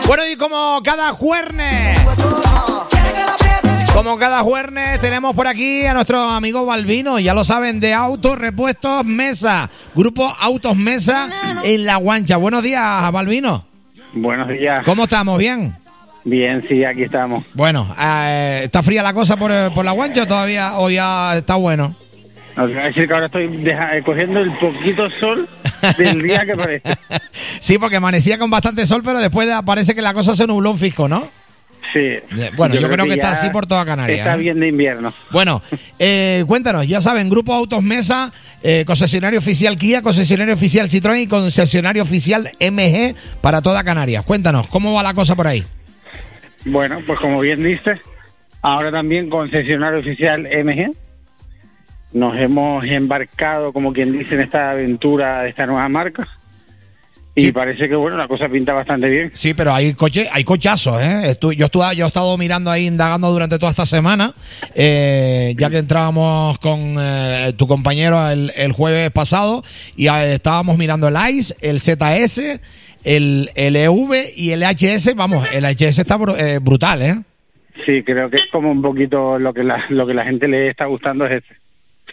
Bueno, y como cada jueves tenemos por aquí a nuestro amigo Balbino, ya lo saben, de Autos Repuestos Mesa, Grupo Autos Mesa en La Guancha. Buenos días, Balbino. Buenos días. ¿Cómo estamos? ¿Bien? Bien, sí, aquí estamos. Bueno, ¿está fría la cosa por La Guancha todavía o ya está bueno? No, te voy a decir que ahora estoy cogiendo el poquito sol del día que parece. Sí, porque amanecía con bastante sol, pero después parece que la cosa se nubló un fisco, ¿no? Sí. Bueno, yo creo que está así por toda Canarias. Está bien de invierno. Bueno, cuéntanos, ya saben, Grupo Autos Mesa, concesionario oficial Kia, concesionario oficial Citroën y concesionario oficial MG para toda Canarias. Cuéntanos, ¿cómo va la cosa por ahí? Bueno, pues como bien dices, ahora también concesionario oficial MG. Nos hemos embarcado, como quien dice, en esta aventura de esta nueva marca. Y sí, parece que, bueno, la cosa pinta bastante bien. Sí, pero hay cochazos, ¿eh? Yo he estado mirando ahí, indagando durante toda esta semana, ya que entrábamos con tu compañero el jueves pasado, y estábamos mirando el ICE, el ZS, el EV y el HS. Vamos, el HS está brutal, ¿eh? Sí, creo que es como un poquito lo que la gente le está gustando es este.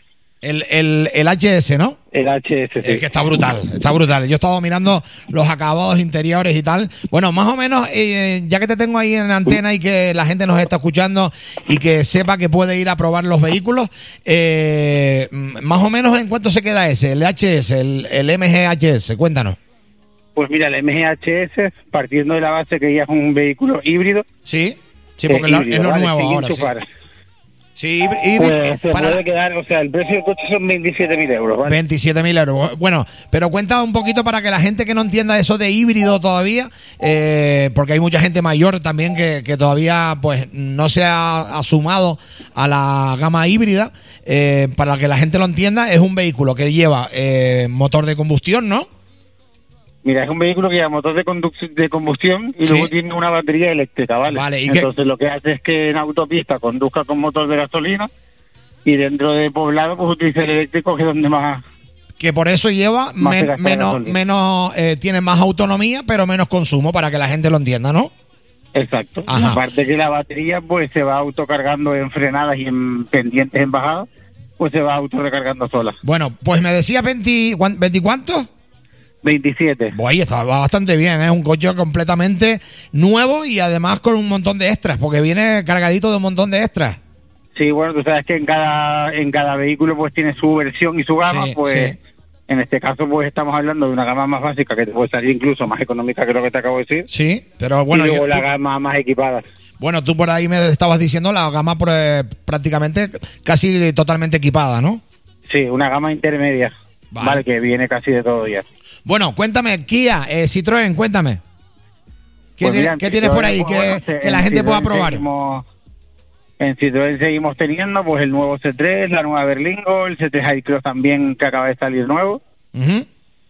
El HS, ¿no? El HS, sí. Es que está brutal, está brutal. Yo he estado mirando los acabados interiores y tal. Bueno, más o menos, ya que te tengo ahí en antena y que la gente nos está escuchando y que sepa que puede ir a probar los vehículos, más o menos, ¿en cuánto se queda ese? El HS, el MGHS, cuéntanos. Pues mira, el MGHS, partiendo de la base que ya es un vehículo híbrido. Sí, porque híbrido, es lo nuevo ahora, sí. Sí, pues se puede quedar, o sea, el precio del coche son 27.000 euros, ¿vale? 27.000 euros. Bueno, pero cuenta un poquito para que la gente que no entienda eso de híbrido todavía, porque hay mucha gente mayor también que todavía pues no se ha sumado a la gama híbrida. Para que la gente lo entienda, es un vehículo que lleva motor de combustión, ¿no? Mira, es un vehículo que lleva motor de combustión y luego tiene una batería eléctrica, ¿vale? Entonces lo que hace es que en autopista conduzca con motor de gasolina y dentro de poblado pues utiliza el eléctrico, que es donde más... Que por eso lleva menos tiene más autonomía, pero menos consumo, para que la gente lo entienda, ¿no? Exacto. Ajá. Aparte que la batería pues se va autocargando en frenadas y en pendientes en bajadas, pues se va autorrecargando sola. Bueno, pues me decía 20 ¿cuánto? 27. Bueno, está bastante bien, es un coche completamente nuevo y además con un montón de extras, porque viene cargadito de un montón de extras. Sí, bueno, tú sabes que en cada vehículo pues tiene su versión y su gama, sí, pues sí. En este caso pues estamos hablando de una gama más básica que te puede salir incluso más económica que lo que te acabo de decir. Sí, pero bueno. Y luego la gama más equipada. Bueno, tú por ahí me estabas diciendo la gama prácticamente casi totalmente equipada, ¿no? Sí, una gama intermedia, vale, que viene casi de todo ya. Bueno, cuéntame, Kia, Citroën, cuéntame. ¿Qué tienes por ahí que la gente pueda probar? En Citroën seguimos teniendo pues el nuevo C3, la nueva Berlingo, el C3 iCross también, que acaba de salir nuevo. Uh-huh.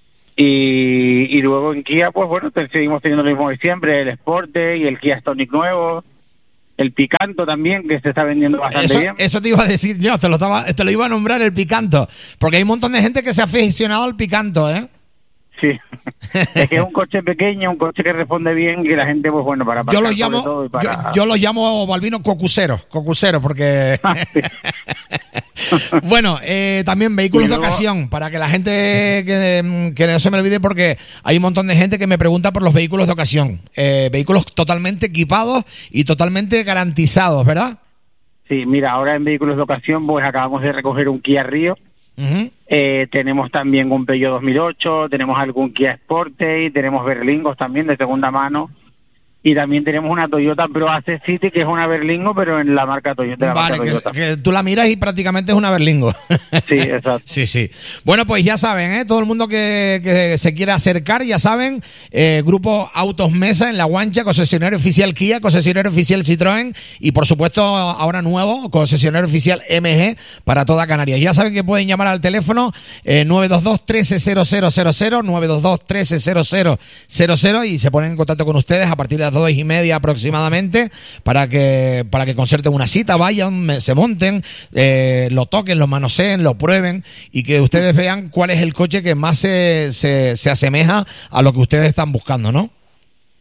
Y luego en Kia, pues bueno, seguimos teniendo lo mismo de siempre, el Sportage y el Kia Stonic nuevo. El Picanto también, que se está vendiendo bastante bien. Eso te iba a decir yo, te lo iba a nombrar, el Picanto, porque hay un montón de gente que se ha aficionado al Picanto, ¿eh? Sí, es que es un coche pequeño, un coche que responde bien, que la gente, pues bueno, para pasar yo lo llamo, Balbino, cocusero, porque... Sí. Bueno, también vehículos de ocasión, para que la gente que no se me olvide, porque hay un montón de gente que me pregunta por los vehículos de ocasión. Vehículos totalmente equipados y totalmente garantizados, ¿verdad? Sí, mira, ahora en vehículos de ocasión, pues acabamos de recoger un Kia Rio. Uh-huh. Tenemos también un Peugeot 2008, tenemos algún Kia Sportage, tenemos Berlingos también de segunda mano, y también tenemos una Toyota Pro AC City, que es una Berlingo, pero en la marca Toyota. Vale, que tú la miras y prácticamente es una Berlingo. Sí, exacto. Sí. Bueno, pues ya saben, todo el mundo que se quiera acercar, ya saben, Grupo Autos Mesa en La Guancha, concesionario oficial Kia, concesionario oficial Citroën y por supuesto ahora nuevo, concesionario oficial MG para toda Canarias. Ya saben que pueden llamar al teléfono 922 130000, 922 130000 y se ponen en contacto con ustedes a partir de las 2:30 aproximadamente para que concerten una cita, vayan, se monten, lo toquen, lo manoseen, lo prueben y que ustedes vean cuál es el coche que más se asemeja a lo que ustedes están buscando, ¿no?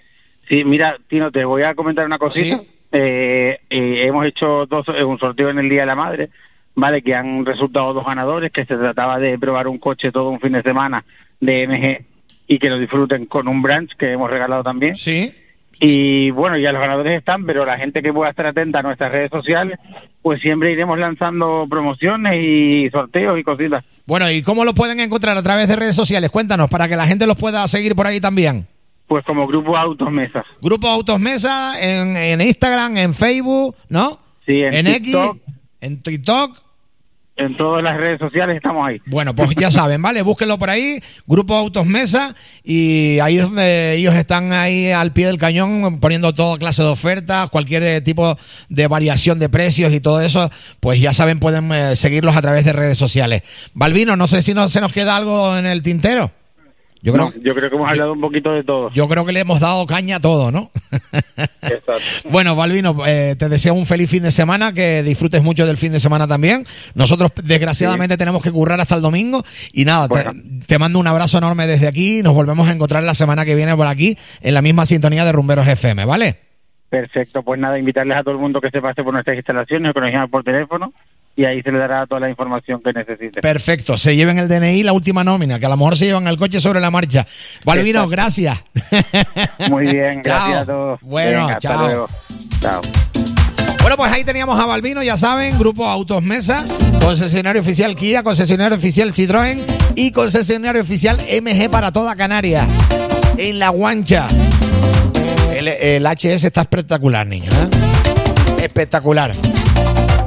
Sí, mira, Tino, te voy a comentar una cosita. ¿Sí? Hemos hecho un sorteo en el Día de la Madre, ¿vale? Que han resultado 2 ganadores, que se trataba de probar un coche todo un fin de semana de MG y que lo disfruten con un branch que hemos regalado también. Sí. Y bueno, ya los ganadores están, pero la gente que pueda estar atenta a nuestras redes sociales, pues siempre iremos lanzando promociones y sorteos y cositas. Bueno, ¿y cómo lo pueden encontrar a través de redes sociales? Cuéntanos, para que la gente los pueda seguir por ahí también. Pues como Grupo Autos Mesa. Grupo Autos Mesa en Instagram, en Facebook, ¿no? Sí, en TikTok, X, en TikTok. En todas las redes sociales estamos ahí. Bueno, pues ya saben, ¿vale? Búsquenlo por ahí, Grupo Autos Mesa, y ahí es donde ellos están ahí al pie del cañón poniendo toda clase de ofertas, cualquier tipo de variación de precios y todo eso, pues ya saben, pueden seguirlos a través de redes sociales. Balbino, no sé si se nos queda algo en el tintero. Yo creo que hemos hablado un poquito de todo. Yo creo que le hemos dado caña a todo, ¿no? Exacto. Bueno, Balbino, te deseo un feliz fin de semana, que disfrutes mucho del fin de semana también. Nosotros, desgraciadamente, tenemos que currar hasta el domingo. Y nada, bueno, te mando un abrazo enorme desde aquí. Nos volvemos a encontrar la semana que viene por aquí, en la misma sintonía de Rumberos FM, ¿vale? Perfecto, pues nada, invitarles a todo el mundo que se pase por nuestras instalaciones o que nos llamen por teléfono, y ahí se les dará toda la información que necesiten. Perfecto, se lleven el DNI, la última nómina, que a lo mejor se llevan el coche sobre la marcha. Balbino, gracias. Muy bien, gracias a todos. Bueno, venga, chao. Hasta luego. Chao. Bueno, pues ahí teníamos a Balbino, ya saben, Grupo Autos Mesa, concesionario oficial Kia, concesionario oficial Citroën y concesionario oficial MG para toda Canarias. En La Guancha. El HS está espectacular, niña, ¿eh? Espectacular.